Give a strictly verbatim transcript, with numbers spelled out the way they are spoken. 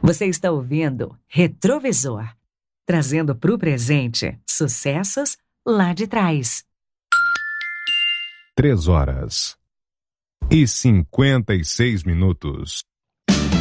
Você está ouvindo Retrovisor, trazendo para o presente sucessos lá de trás. Três horas e cinquenta e seis minutos.